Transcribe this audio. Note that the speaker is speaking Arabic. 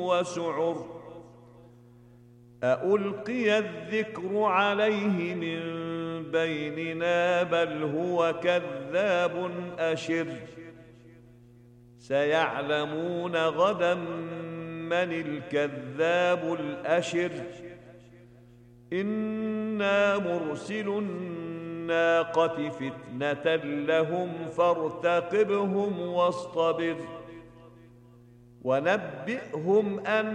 وسعر أألقي الذكر عليه من بيننا بل هو كذاب أشر سيعلمون غدا من الكذاب الأشر إنا مرسل الناقة فتنة لهم فارتقبهم واصطبر ونبئهم أن